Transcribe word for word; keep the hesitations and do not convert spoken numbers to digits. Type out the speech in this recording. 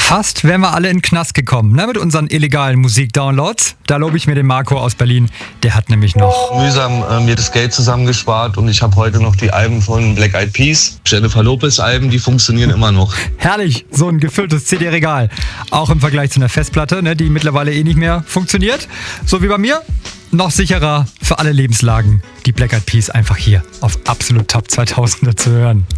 Fast wären wir alle in den Knast gekommen, ne, mit unseren illegalen Musikdownloads. Da lobe ich mir den Marco aus Berlin. Der hat nämlich noch mühsam äh, mir das Geld zusammengespart und ich habe heute noch die Alben von Black Eyed Peas, Jennifer Lopez Alben, die funktionieren immer noch. Herrlich, so ein gefülltes C D-Regal. Auch im Vergleich zu einer Festplatte, ne, die mittlerweile eh nicht mehr funktioniert. So wie bei mir. Noch sicherer für alle Lebenslagen. Die Black Eyed Peas einfach hier auf Absolut Top zweitausender zu hören.